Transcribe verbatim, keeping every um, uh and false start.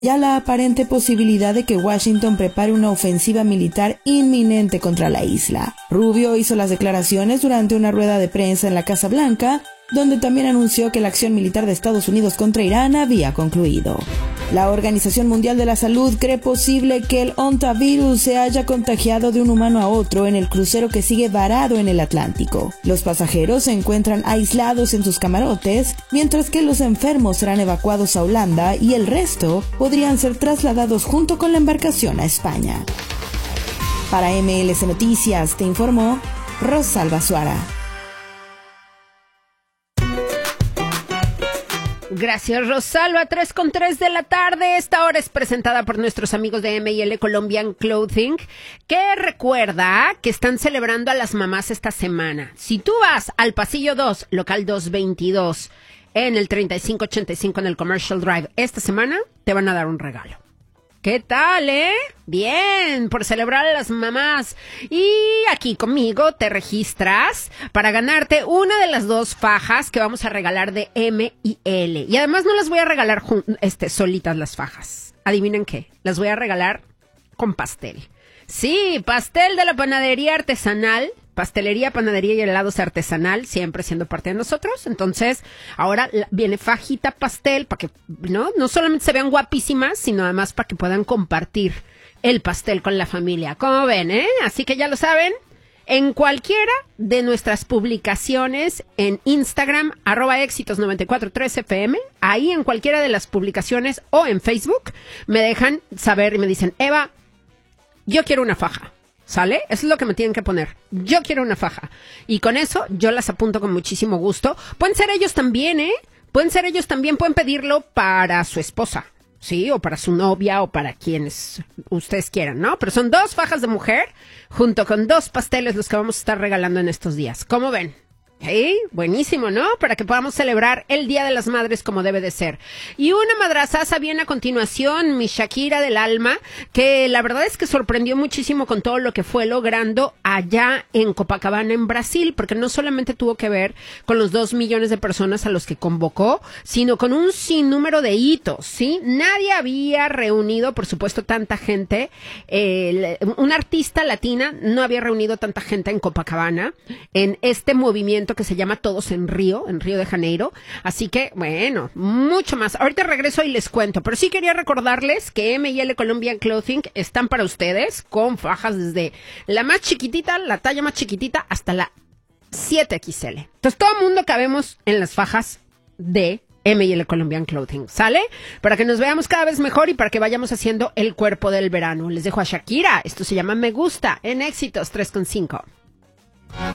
ya la aparente posibilidad de que Washington prepare una ofensiva militar inminente contra la isla. Rubio hizo las declaraciones durante una rueda de prensa en la Casa Blanca, donde también anunció que la acción militar de Estados Unidos contra Irán había concluido. La Organización Mundial de la Salud cree posible que el ontavirus se haya contagiado de un humano a otro en el crucero que sigue varado en el Atlántico. Los pasajeros se encuentran aislados en sus camarotes, mientras que los enfermos serán evacuados a Holanda y el resto podrían ser trasladados junto con la embarcación a España. Para M L C Noticias, te informó Rosalba Suara. Gracias, Rosalba. tres con tres de la tarde. Esta hora es presentada por nuestros amigos de M y L Colombian Clothing, que recuerda que están celebrando a las mamás esta semana. Si tú vas al pasillo dos, local doscientos veintidós, en el treinta y cinco ochenta y cinco en el Commercial Drive, esta semana te van a dar un regalo. ¿Qué tal, eh? Bien, por celebrar a las mamás. Y aquí conmigo te registras para ganarte una de las dos fajas que vamos a regalar de M y L. Y además no las voy a regalar este, solitas las fajas. ¿Adivinen qué? Las voy a regalar con pastel. Sí, pastel de la panadería artesanal. Pastelería, panadería y helados artesanal, siempre siendo parte de nosotros. Entonces, ahora viene fajita pastel para que, ¿no? No solamente se vean guapísimas, sino además para que puedan compartir el pastel con la familia. ¿Cómo ven, eh? Así que ya lo saben, en cualquiera de nuestras publicaciones en Instagram, arroba éxitos noventa y cuatro tres F M, ahí en cualquiera de las publicaciones o en Facebook, me dejan saber y me dicen, Eva, yo quiero una faja. ¿Sale? Eso es lo que me tienen que poner. Yo quiero una faja. Y con eso yo las apunto con muchísimo gusto. Pueden ser ellos también, ¿eh? Pueden ser ellos también. Pueden pedirlo para su esposa, ¿sí? O para su novia o para quienes ustedes quieran, ¿no? Pero son dos fajas de mujer junto con dos pasteles los que vamos a estar regalando en estos días. ¿Cómo ven? Sí, buenísimo, ¿no? Para que podamos celebrar el Día de las Madres como debe de ser. Y una madrazaza viene a continuación, mi Shakira del alma, que la verdad es que sorprendió muchísimo con todo lo que fue logrando allá en Copacabana, en Brasil, porque no solamente tuvo que ver con los dos millones de personas a los que convocó, sino con un sinnúmero de hitos, ¿sí? Nadie había reunido, por supuesto, tanta gente, eh, una artista latina no había reunido tanta gente en Copacabana, en este movimiento que se llama Todos en Río, en Río de Janeiro. Así que, bueno, mucho más. Ahorita regreso y les cuento, pero sí quería recordarles que M y L Colombian Clothing están para ustedes con fajas desde la más chiquitita, la talla más chiquitita, hasta la siete equis ele. Entonces, todo el mundo cabemos en las fajas de M y L Colombian Clothing, ¿sale? Para que nos veamos cada vez mejor y para que vayamos haciendo el cuerpo del verano. Les dejo a Shakira. Esto se llama Me Gusta en Éxitos tres con cinco.